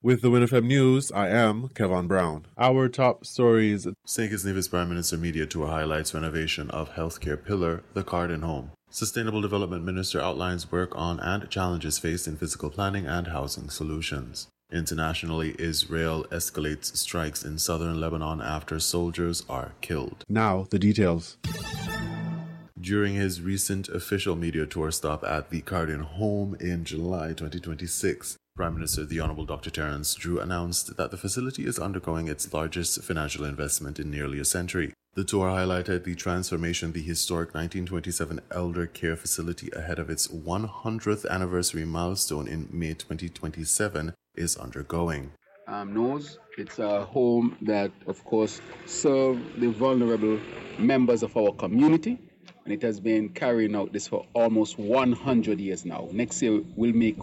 With the WinFM News, I am Kevin Brown. Our top stories. St. Kitts Nevis Prime Minister Media Tour highlights renovation of healthcare pillar, the Carden Home. Sustainable Development Minister outlines work on and challenges faced in physical planning and housing solutions. Internationally, Israel escalates strikes in southern Lebanon after soldiers are killed. Now, the details. During his recent official media tour stop at the Carden Home in July 2026, Prime Minister the Honourable Dr. Terence Drew announced that the facility is undergoing its largest financial investment in nearly a century. The tour highlighted the transformation the historic 1927 elder care facility ahead of its 100th anniversary milestone in May 2027 is undergoing. Knows it's a home that, of course, serves the vulnerable members of our community, and it has been carrying out this for almost 100 years now. Next year will make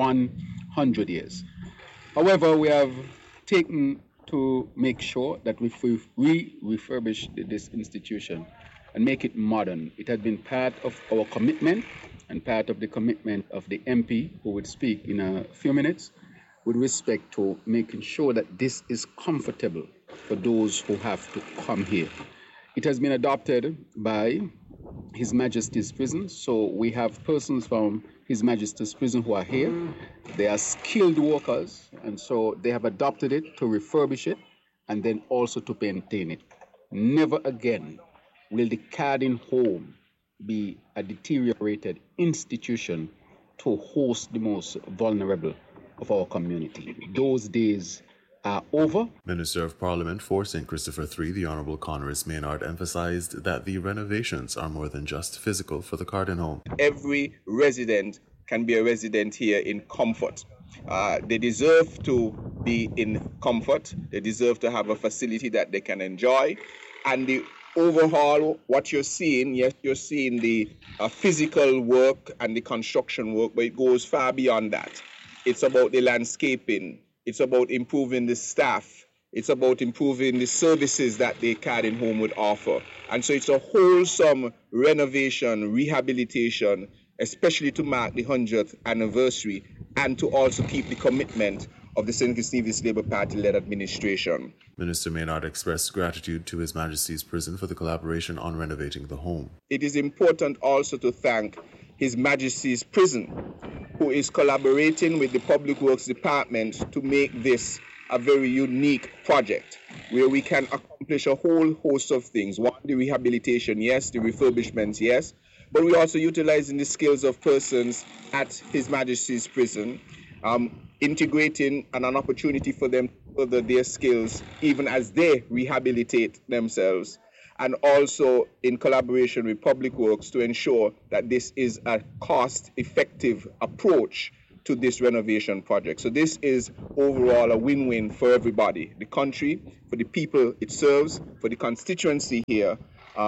100 years. However, we have taken to make sure that we refurbish this institution and make it modern. It has been part of our commitment and part of the commitment of the MP, who will speak in a few minutes, with respect to making sure that this is comfortable for those who have to come here. It has been adopted by His Majesty's Prison, so we have persons from His Majesty's Prison who are here. They are skilled workers, and so they have adopted it to refurbish it and then also to maintain it. Never again will the Carden Home be a deteriorated institution to host the most vulnerable of our community. Those days are over. Minister of Parliament for St. Christopher III, the Honourable Conris Maynard, emphasized that the renovations are more than just physical for the Carden Home. Every resident can be a resident here in comfort. They deserve to be in comfort. They deserve to have a facility that they can enjoy. And the overhaul, what you're seeing, yes, you're seeing the physical work and the construction work, but it goes far beyond that. It's about the landscaping. It's about improving the staff. It's about improving the services that the Carden Home would offer. And so it's a wholesome renovation, rehabilitation, especially to mark the 100th anniversary and to also keep the commitment of the St. Kitts Nevis Labour Party-led administration. Minister Maynard expressed gratitude to His Majesty's Prison for the collaboration on renovating the home. It is important also to thank His Majesty's Prison, who is collaborating with the Public Works Department to make this a very unique project where we can accomplish a whole host of things. One, the rehabilitation, yes, the refurbishments, yes, but we're also utilizing the skills of persons at His Majesty's Prison, integrating and an opportunity for them to further their skills even as they rehabilitate themselves, and also in collaboration with Public Works to ensure that this is a cost-effective approach to this renovation project. So this is overall a win-win for everybody, the country, for the people it serves, for the constituency here,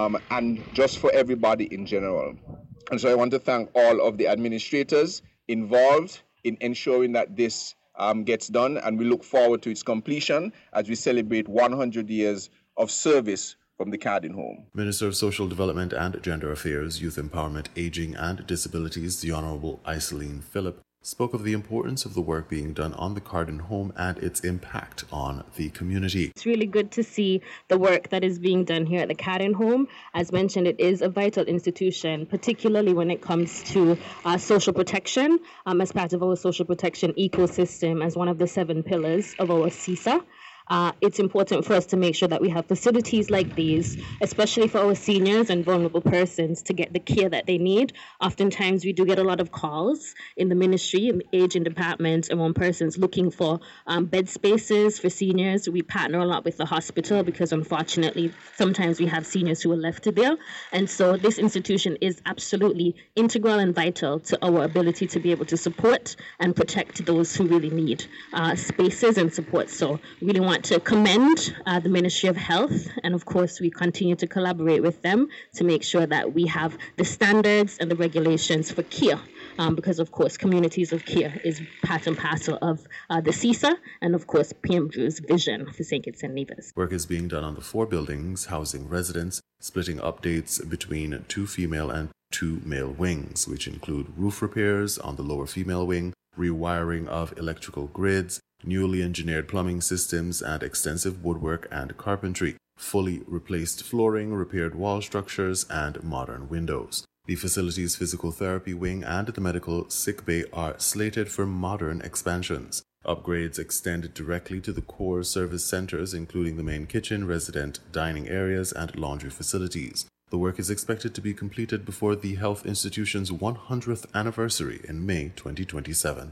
and just for everybody in general. And so I want to thank all of the administrators involved in ensuring that this gets done, and we look forward to its completion as we celebrate 100 years of service from the Carden Home. Minister of Social Development and Gender Affairs, Youth Empowerment, Aging and Disabilities, the Honourable Iseline Phillip, spoke of the importance of the work being done on the Carden Home and its impact on the community. It's really good to see the work that is being done here at the Carden Home. As mentioned, it is a vital institution, particularly when it comes to social protection, as part of our social protection ecosystem, as one of the 7 pillars of our CISA. It's important for us to make sure that we have facilities like these, especially for our seniors and vulnerable persons, to get the care that they need. Oftentimes, we do get a lot of calls in the ministry, in the aging department, around persons looking for bed spaces for seniors. We partner a lot with the hospital because, unfortunately, sometimes we have seniors who are left there. And so this institution is absolutely integral and vital to our ability to be able to support and protect those who really need spaces and support. So really want to commend the Ministry of Health, and of course we continue to collaborate with them to make sure that we have the standards and the regulations for care, because of course communities of care is part and parcel of the CISA and of course PM Drew's vision for St. Kitts and Nevis. Work is being done on the 4 buildings housing residents, splitting updates between 2 female and 2 male wings, which include roof repairs on the lower female wing, rewiring of electrical grids, newly engineered plumbing systems, and extensive woodwork and carpentry, fully replaced flooring, repaired wall structures, and modern windows. The facility's physical therapy wing and the medical sick bay are slated for modern expansions. Upgrades extend directly to the core service centers, including the main kitchen, resident dining areas, and laundry facilities. The work is expected to be completed before the health institution's 100th anniversary in May 2027.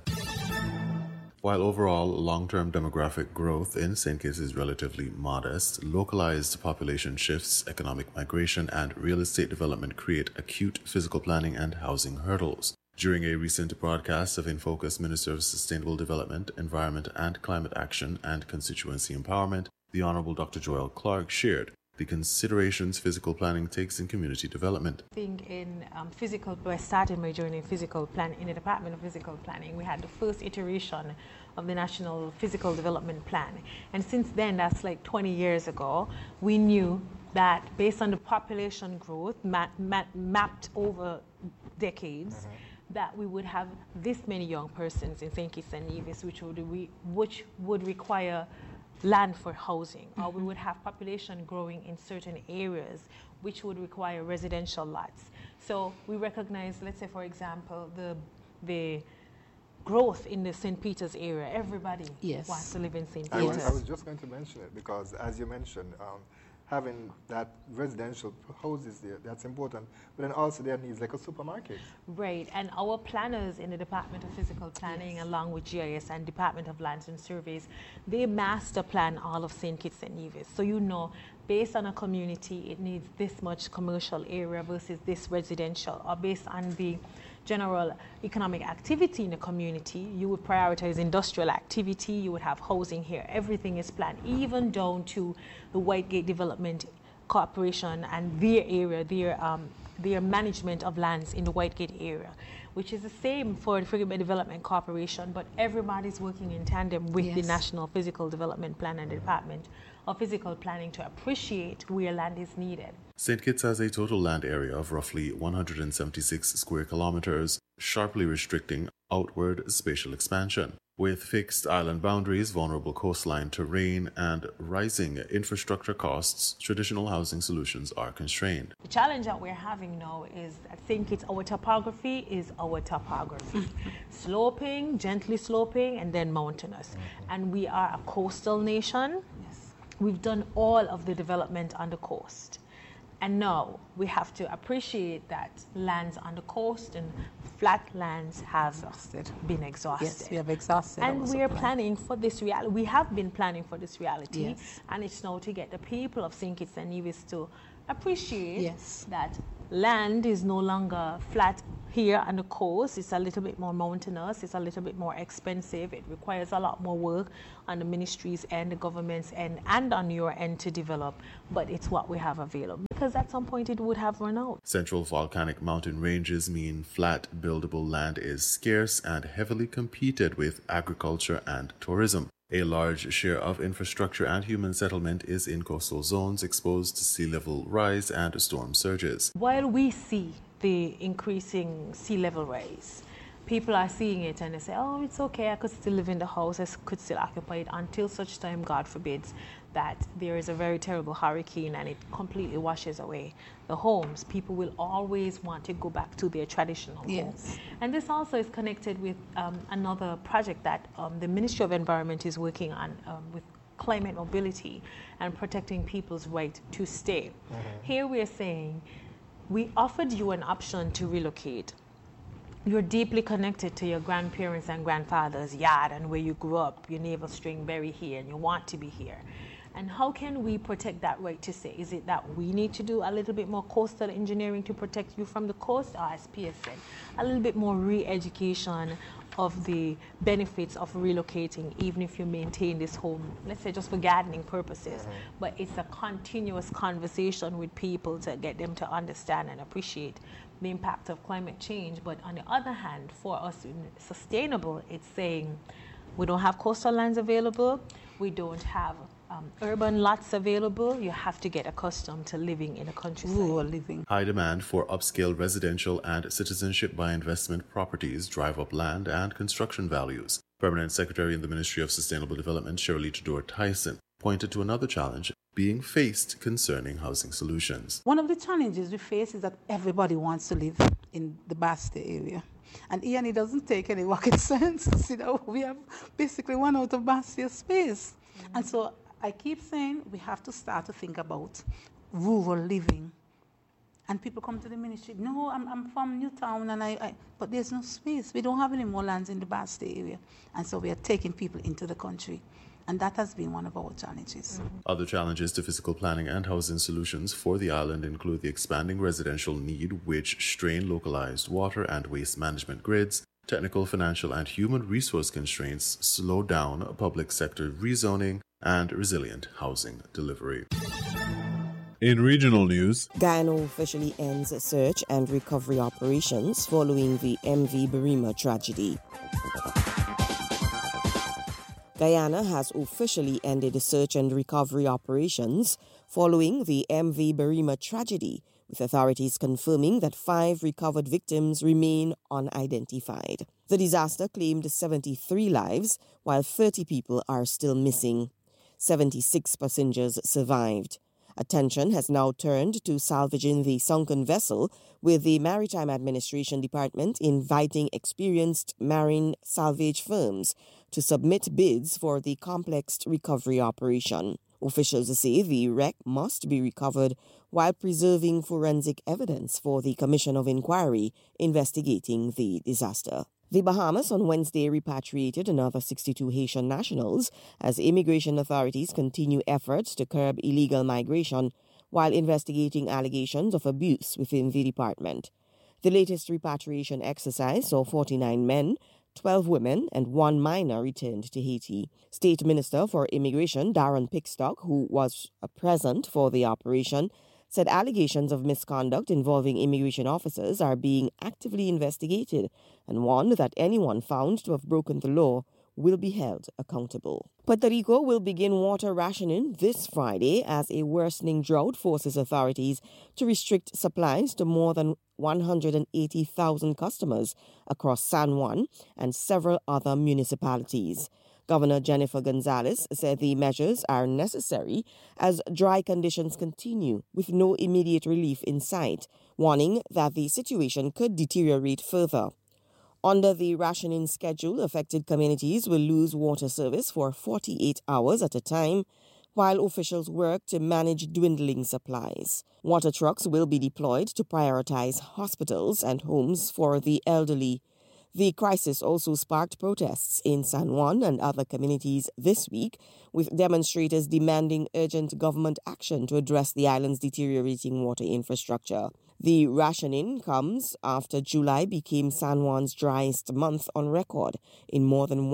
While overall long-term demographic growth in St. Kitts is relatively modest, localized population shifts, economic migration, and real estate development create acute physical planning and housing hurdles. During a recent broadcast of In Focus, Minister of Sustainable Development, Environment and Climate Action and Constituency Empowerment, the Honorable Dr. Joel Clark shared the considerations physical planning takes in community development. I think I started my journey in physical planning in the Department of Physical Planning. We had the first iteration of the National Physical Development Plan. And since then, that's like 20 years ago, we knew that based on the population growth mapped over decades, that we would have this many young persons in St. Kitts and Nevis, which would require land for housing, or we would have population growing in certain areas which would require residential lots. So we recognize, let's say for example, the growth in the St. Peter's area. Everybody wants to live in St. Peter's. I was just going to mention it because, as you mentioned, having that residential houses there, that's important. But then also there needs like a supermarket. Right, and our planners in the Department of Physical Planning, along with GIS and Department of Lands and Surveys, they master plan all of St. Kitts and Nevis. So you know, based on a community, it needs this much commercial area versus this residential, or based on the general economic activity in the community, you would prioritize industrial activity, you would have housing here. Everything is planned, even down to the Whitegate Development Corporation and their area, their management of lands in the Whitegate area, which is the same for the Frigate Bay Development Corporation, but everybody's working in tandem with the National Physical Development Plan and the Department of Physical Planning to appreciate where land is needed. St. Kitts has a total land area of roughly 176 square kilometers, sharply restricting outward spatial expansion. With fixed island boundaries, vulnerable coastline terrain, and rising infrastructure costs, traditional housing solutions are constrained. The challenge that we're having now is, I think our topography is our topography. Sloping, gently sloping, and then mountainous. And we are a coastal nation. We've done all of the development on the coast. And now we have to appreciate that lands on the coast and flat lands have been exhausted. Yes, we have exhausted. And we are planning for this reality. We have been planning for this reality. And it's now to get the people of St. Kitts and Nevis to appreciate that land is no longer flat here on the coast. It's a little bit more mountainous. It's a little bit more expensive. It requires a lot more work on the ministries and the government's end and on your end to develop. But it's what we have available, because at some point it would have run out. Central volcanic mountain ranges mean flat, buildable land is scarce and heavily competed with agriculture and tourism. A large share of infrastructure and human settlement is in coastal zones exposed to sea level rise and storm surges. While we see the increasing sea level rise, people are seeing it and they say, oh, it's okay, I could still live in the house, I could still occupy it, until such time, God forbids, that there is a very terrible hurricane and it completely washes away the homes. People will always want to go back to their traditional homes. And this also is connected with another project that the Ministry of Environment is working on with climate mobility and protecting people's right to stay. Here we are saying, we offered you an option to relocate. You're deeply connected to your grandparents and grandfather's yard and where you grew up, your navel string buried here, and you want to be here. And how can we protect that right to stay? Is it that we need to do a little bit more coastal engineering to protect you from the coast? Or as Pierre said, a little bit more re-education of the benefits of relocating, even if you maintain this home, let's say just for gardening purposes. But it's a continuous conversation with people to get them to understand and appreciate the impact of climate change. But on the other hand, for us sustainable, it's saying we don't have coastal lands available, we don't have urban lots available, you have to get accustomed to living in a countryside. Rural living. High demand for upscale residential and citizenship by investment properties drive up land and construction values. Permanent Secretary in the Ministry of Sustainable Development, Shirley Tudor Tyson, pointed to another challenge being faced concerning housing solutions. One of the challenges we face is that everybody wants to live in the Basta area. And Ian, it doesn't take any rocket science to see that we have basically run out of Bastia space. And so I keep saying we have to start to think about rural living. And people come to the ministry, no, I'm from Newtown, but there's no space. We don't have any more lands in the Basta area. And so we are taking people into the country. And that has been one of our challenges. Other challenges to physical planning and housing solutions for the island include the expanding residential need, which strain localized water and waste management grids. Technical, financial, and human resource constraints slow down public sector rezoning and resilient housing delivery. In regional news, Guyana officially ends search and recovery operations following the MV Berrima tragedy. Guyana has officially ended search and recovery operations following the MV Berrima tragedy, with authorities confirming that 5 recovered victims remain unidentified. The disaster claimed 73 lives, while 30 people are still missing. 76 passengers survived. Attention has now turned to salvaging the sunken vessel, with the Maritime Administration Department inviting experienced marine salvage firms to submit bids for the complex recovery operation. Officials say the wreck must be recovered while preserving forensic evidence for the Commission of Inquiry investigating the disaster. The Bahamas on Wednesday repatriated another 62 Haitian nationals as immigration authorities continue efforts to curb illegal migration while investigating allegations of abuse within the department. The latest repatriation exercise saw 49 men, 12 women, and 1 minor returned to Haiti. State Minister for Immigration Darren Pickstock, who was present for the operation, said allegations of misconduct involving immigration officers are being actively investigated and warned that anyone found to have broken the law will be held accountable. Puerto Rico will begin water rationing this Friday as a worsening drought forces authorities to restrict supplies to more than 180,000 customers across San Juan and several other municipalities. Governor Jennifer Gonzalez said the measures are necessary as dry conditions continue with no immediate relief in sight, warning that the situation could deteriorate further. Under the rationing schedule, affected communities will lose water service for 48 hours at a time, while officials work to manage dwindling supplies. Water trucks will be deployed to prioritize hospitals and homes for the elderly. The crisis also sparked protests in San Juan and other communities this week, with demonstrators demanding urgent government action to address the island's deteriorating water infrastructure. The rationing comes after July became San Juan's driest month on record in more than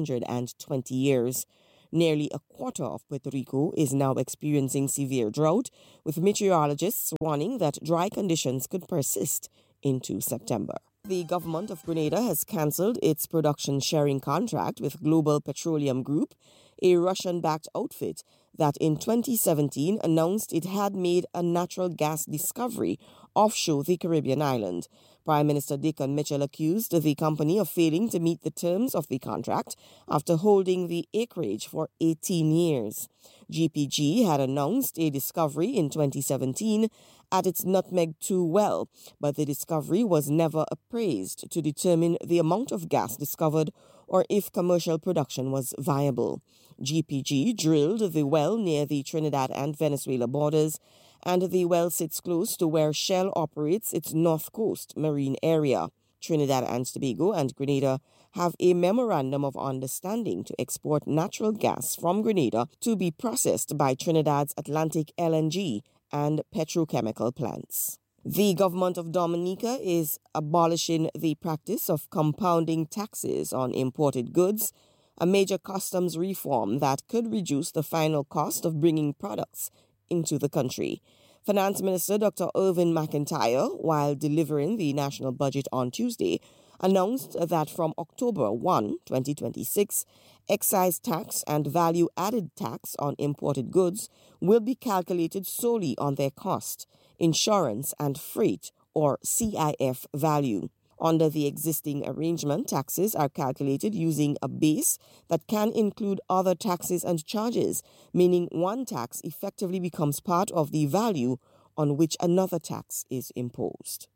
120 years. Nearly a quarter of Puerto Rico is now experiencing severe drought, with meteorologists warning that dry conditions could persist into September. The government of Grenada has cancelled its production sharing contract with Global Petroleum Group, a Russian-backed outfit that in 2017 announced it had made a natural gas discovery offshore the Caribbean island. Prime Minister Dickon Mitchell accused the company of failing to meet the terms of the contract after holding the acreage for 18 years. GPG had announced a discovery in 2017 at its Nutmeg 2 well, but the discovery was never appraised to determine the amount of gas discovered or if commercial production was viable. GPG drilled the well near the Trinidad and Venezuela borders, and the well sits close to where Shell operates its North Coast marine area. Trinidad and Tobago and Grenada have a memorandum of understanding to export natural gas from Grenada to be processed by Trinidad's Atlantic LNG and petrochemical plants. The government of Dominica is abolishing the practice of compounding taxes on imported goods, a major customs reform that could reduce the final cost of bringing products into the country. Finance Minister Dr. Irvin McIntyre, while delivering the national budget on Tuesday, announced that from October 1, 2026, Excise tax and value-added tax on imported goods will be calculated solely on their cost, insurance and freight, or CIF value. Under the existing arrangement, taxes are calculated using a base that can include other taxes and charges, meaning one tax effectively becomes part of the value on which another tax is imposed.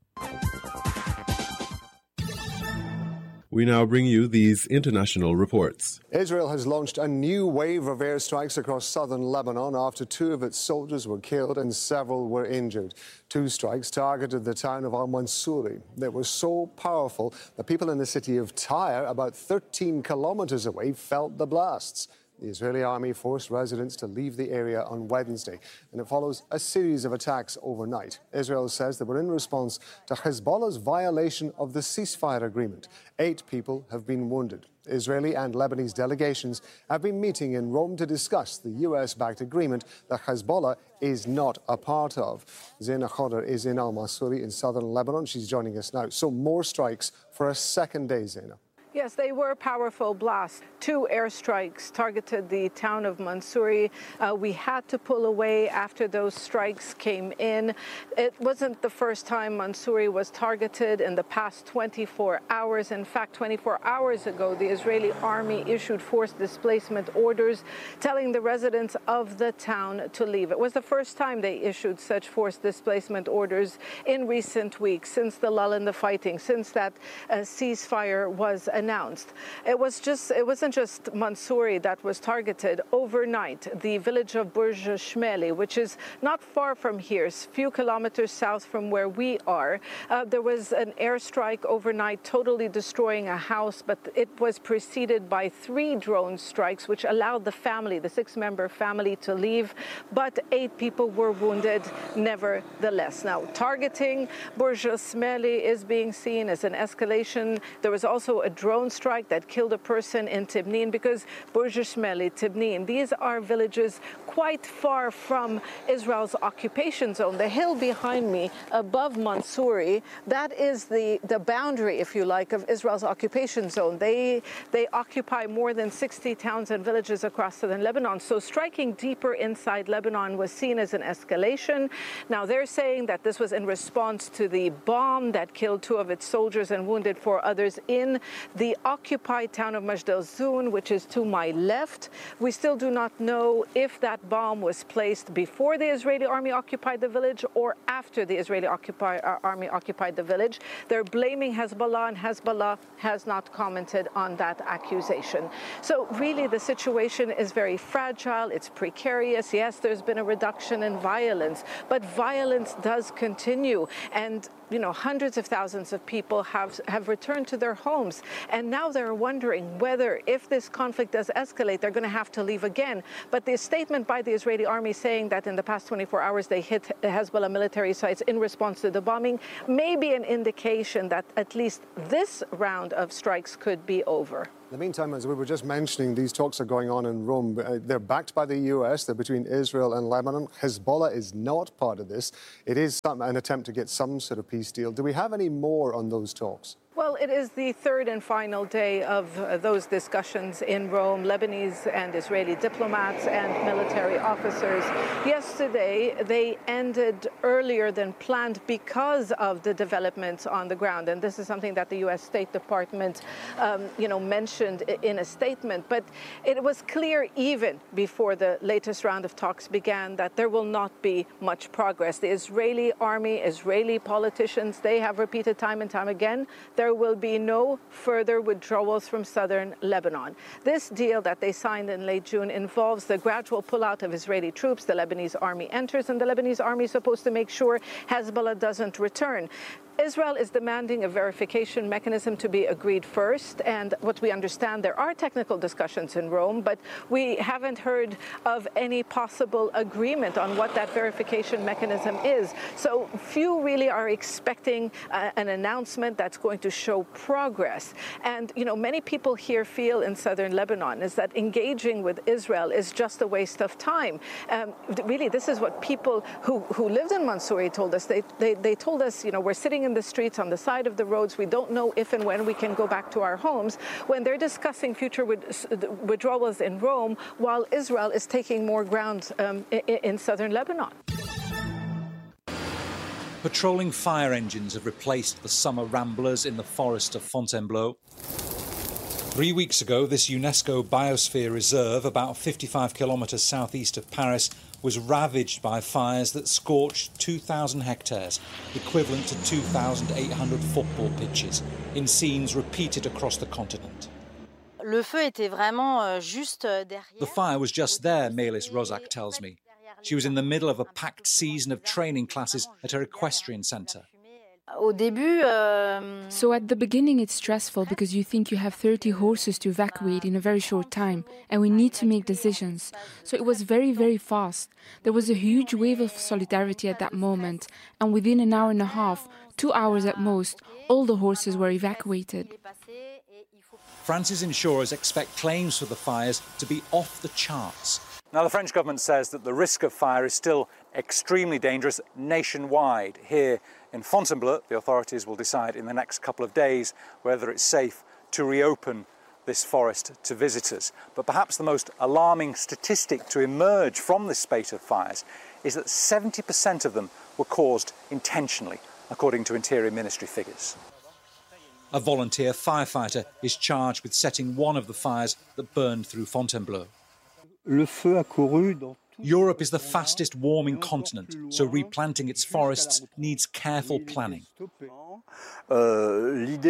We now bring you these international reports. Israel has launched a new wave of airstrikes across southern Lebanon after 2 of its soldiers were killed and several were injured. 2 strikes targeted the town of al-Mansouri. They were so powerful that people in the city of Tyre, about 13 kilometers away, felt the blasts. The Israeli army forced residents to leave the area on Wednesday, and it follows a series of attacks overnight. Israel says they were in response to Hezbollah's violation of the ceasefire agreement. 8 people have been wounded. Israeli and Lebanese delegations have been meeting in Rome to discuss the US-backed agreement that Hezbollah is not a part of. Zaina Khodr is in al-Mansouri in southern Lebanon. She's joining us now. So more strikes for a second day, Zaina. Yes, they were powerful blasts. 2 airstrikes targeted the town of Mansouri. We had to pull away after those strikes came in. It wasn't the first time Mansouri was targeted in the past 24 hours. In fact, 24 hours ago, the Israeli army issued forced displacement orders telling the residents of the town to leave. It was the first time they issued such forced displacement orders in recent weeks, since the lull in the fighting, since that ceasefire was announced. It wasn't just Mansouri that was targeted. Overnight, the village of Burj Shmeli, which is not far from here, a few kilometers south from where we are, there was an airstrike overnight, totally destroying a house, but it was preceded by 3 drone strikes, which allowed the family, the 6-member family, to leave, but 8 people were wounded nevertheless. Now, targeting Burj Shmeli is being seen as an escalation. There was also a drone strike that killed a person in Tibnin, because Burj Shmeli, Tibnin, these are villages quite far from Israel's occupation zone. The hill behind me above Mansouri, that is the boundary, if you like, of Israel's occupation zone. They occupy more than 60 towns and villages across southern Lebanon. So striking deeper inside Lebanon was seen as an escalation. Now they're saying that this was in response to the bomb that killed 2 of its soldiers and wounded 4 others in the occupied town of Majd al-Zoun, which is to my left. We still do not know if that bomb was placed before the Israeli army occupied the village or after the Israeli army occupied the village. They're blaming Hezbollah, and Hezbollah has not commented on that accusation. So really the situation is very fragile. It's precarious. Yes, there's been a reduction in violence, but violence does continue. And hundreds of thousands of people have returned to their homes. And now they're wondering whether, if this conflict does escalate, they're going to have to leave again. But the statement by the Israeli army saying that in the past 24 hours they hit Hezbollah military sites in response to the bombing may be an indication that at least this round of strikes could be over. In the meantime, as we were just mentioning, these talks are going on in Rome. They're backed by the US. They're between Israel and Lebanon. Hezbollah is not part of this. It is an attempt to get some sort of peace deal. Do we have any more on those talks? Well, it is the 3rd and final day of those discussions in Rome. Lebanese and Israeli diplomats and military officers. Yesterday, they ended earlier than planned because of the developments on the ground. And this is something that the U.S. State Department, mentioned in a statement. But it was clear even before the latest round of talks began that there will not be much progress. The Israeli army, Israeli politicians, they have repeated time and time again, there will be no further withdrawals from southern Lebanon. This deal that they signed in late June involves the gradual pullout of Israeli troops. The Lebanese army enters, and the Lebanese army is supposed to make sure Hezbollah doesn't return. Israel is demanding a verification mechanism to be agreed first, and what we understand, there are technical discussions in Rome, but we haven't heard of any possible agreement on what that verification mechanism is. So few really are expecting an announcement that's going to show progress. And, many people here feel in southern Lebanon is that engaging with Israel is just a waste of time. Really, this is what people who lived in Mansouri told us. They told us, we're sitting in in the streets, on the side of the roads. We don't know if and when we can go back to our homes. When they're discussing future withdrawals in Rome, while Israel is taking more ground in southern Lebanon. Patrolling fire engines have replaced the summer ramblers in the forest of Fontainebleau. 3 weeks ago, this UNESCO Biosphere Reserve, about 55 kilometres southeast of Paris, was ravaged by fires that scorched 2,000 hectares, equivalent to 2,800 football pitches, in scenes repeated across the continent. The fire was just there, Melis Rozak tells me. She was in the middle of a packed season of training classes at her equestrian centre. So at the beginning it's stressful because you think you have 30 horses to evacuate in a very short time and we need to make decisions. So it was very, very fast. There was a huge wave of solidarity at that moment, and within an hour and a half, 2 hours at most, all the horses were evacuated. France's insurers expect claims for the fires to be off the charts. Now, the French government says that the risk of fire is still extremely dangerous nationwide. Here in Fontainebleau, the authorities will decide in the next couple of days whether it's safe to reopen this forest to visitors. But perhaps the most alarming statistic to emerge from this spate of fires is that 70% of them were caused intentionally, according to Interior Ministry figures. A volunteer firefighter is charged with setting one of the fires that burned through Fontainebleau. Europe is the fastest warming continent, so replanting its forests needs careful planning. The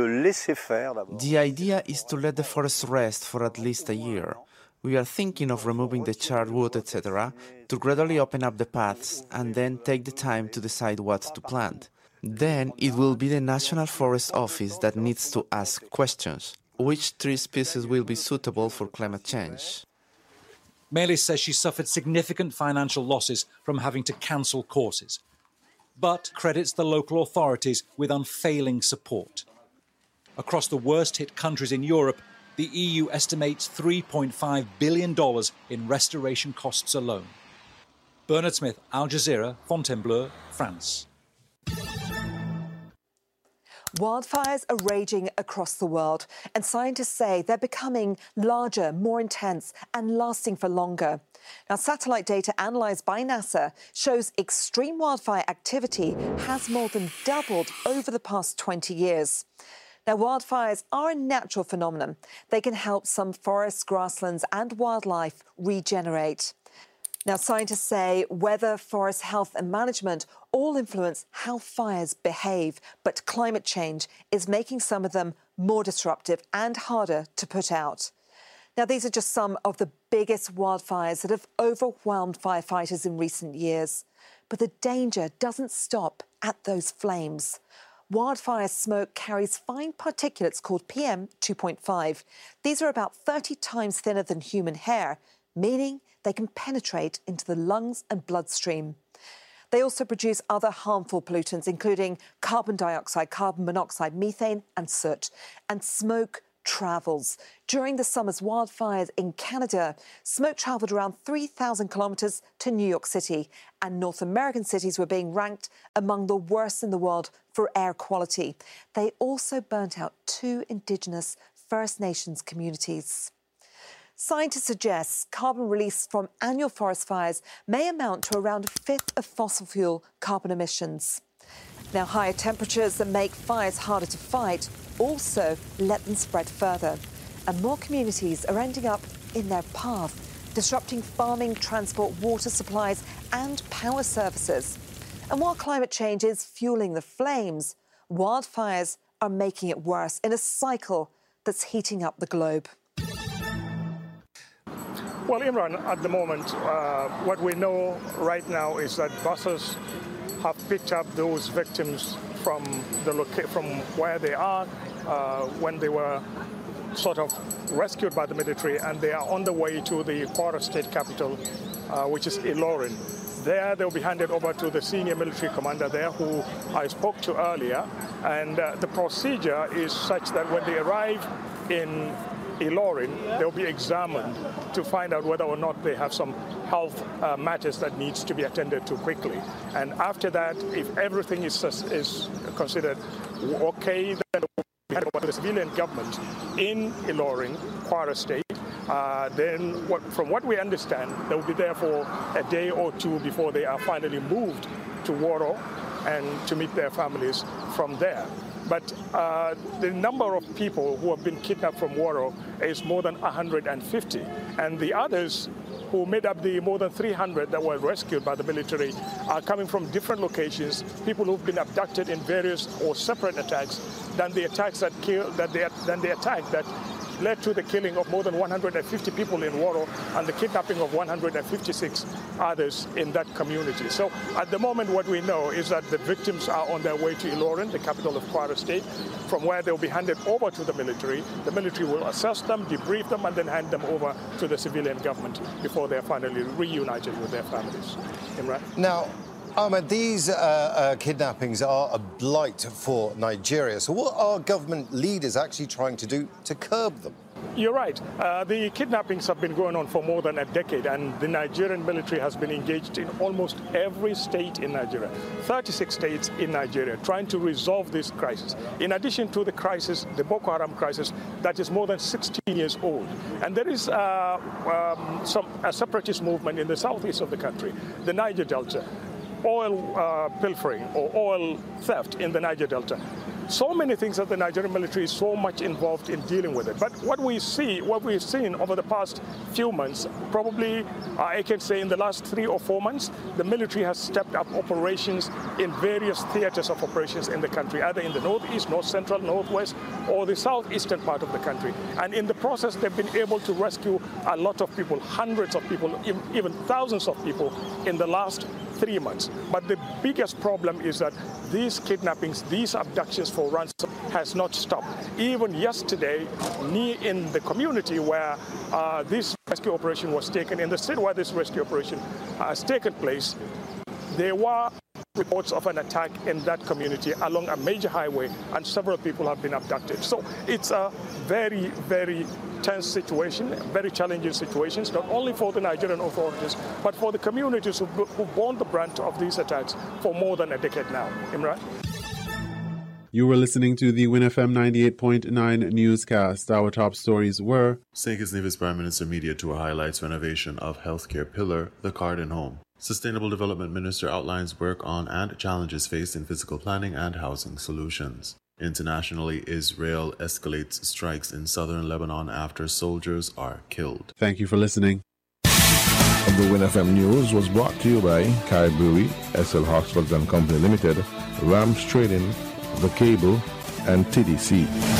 idea is to let the forest rest for at least a year. We are thinking of removing the charred wood, etc., to gradually open up the paths and then take the time to decide what to plant. Then it will be the National Forest Office that needs to ask questions. Which tree species will be suitable for climate change? Melis says she suffered significant financial losses from having to cancel courses, but credits the local authorities with unfailing support. Across the worst-hit countries in Europe, the EU estimates $3.5 billion in restoration costs alone. Bernard Smith, Al Jazeera, Fontainebleau, France. Wildfires are raging across the world, and scientists say they're becoming larger, more intense and lasting for longer. Now, satellite data analysed by NASA shows extreme wildfire activity has more than doubled over the past 20 years. Now, wildfires are a natural phenomenon. They can help some forests, grasslands and wildlife regenerate. Now, scientists say weather, forest health and management all influence how fires behave, but climate change is making some of them more disruptive and harder to put out. Now, these are just some of the biggest wildfires that have overwhelmed firefighters in recent years. But the danger doesn't stop at those flames. Wildfire smoke carries fine particulates called PM 2.5. These are about 30 times thinner than human hair, meaning they can penetrate into the lungs and bloodstream. They also produce other harmful pollutants, including carbon dioxide, carbon monoxide, methane and soot. And smoke travels. During the summer's wildfires in Canada, smoke travelled around 3,000 kilometres to New York City, and North American cities were being ranked among the worst in the world for air quality. They also burnt out 2 Indigenous First Nations communities. Scientists suggest carbon released from annual forest fires may amount to around a fifth of fossil fuel carbon emissions. Now, higher temperatures that make fires harder to fight also let them spread further. And more communities are ending up in their path, disrupting farming, transport, water supplies and power services. And while climate change is fueling the flames, wildfires are making it worse in a cycle that's heating up the globe. Well, Imran, at the moment, what we know right now is that buses have picked up those victims from where they are when they were sort of rescued by the military, and they are on the way to the Kwara state capital, which is Ilorin. There, they'll be handed over to the senior military commander there, who I spoke to earlier. And the procedure is such that when they arrive in Ilorin, they'll be examined to find out whether or not they have some health matters that needs to be attended to quickly. And after that, if everything is considered okay, then we hand over to the civilian government in Ilorin, Kwara State. Then from what we understand, they will be there for a day or two before they are finally moved to Woro and to meet their families from there. But the number of people who have been kidnapped from Woro is more than 150. And the others who made up the more than 300 that were rescued by the military are coming from different locations, people who've been abducted in various or separate attacks than the attacks that led to the killing of more than 150 people in Woro and the kidnapping of 156 others in that community. So at the moment, what we know is that the victims are on their way to Ilorin, the capital of Kwara State, from where they'll be handed over to the military. The military will assess them, debrief them, and then hand them over to the civilian government before they're finally reunited with their families. Imran? Now, Ahmed, these kidnappings are a blight for Nigeria. So what are government leaders actually trying to do to curb them? You're right. The kidnappings have been going on for more than a decade, and the Nigerian military has been engaged in almost every state in Nigeria, 36 states in Nigeria, trying to resolve this crisis. In addition to the crisis, the Boko Haram crisis, that is more than 16 years old. And there is a separatist movement in the southeast of the country, the Niger Delta, oil pilfering or oil theft in the Niger Delta. So many things that the Nigerian military is so much involved in dealing with it. But what we've seen over the past few months, probably I can say in the last 3 or 4 months, the military has stepped up operations in various theaters of operations in the country, either in the northeast, north central, northwest, or the southeastern part of the country. And in the process, they've been able to rescue a lot of people, hundreds of people, even thousands of people in the last 3 months. But the biggest problem is that these kidnappings, these abductions for ransom has not stopped. Even yesterday, in the community where this rescue operation was taken, in the state where this rescue operation has taken place, there were reports of an attack in that community along a major highway, and several people have been abducted. So it's a very, very tense situation, very challenging situations, not only for the Nigerian authorities, but for the communities who've borne the brunt of these attacks for more than a decade now. Imran? You were listening to the WinFM 98.9 newscast. Our top stories were: St. Kitts Nevis Prime Minister Media Tour highlights renovation of healthcare pillar, the Cardin Home. Sustainable Development Minister outlines work on and challenges faced in physical planning and housing solutions. Internationally, Israel escalates strikes in southern Lebanon after soldiers are killed. Thank you for listening. The WinFM News was brought to you by Kai Brewery, SL Hochschild & Company Limited, Rams Trading, The Cable, and TDC.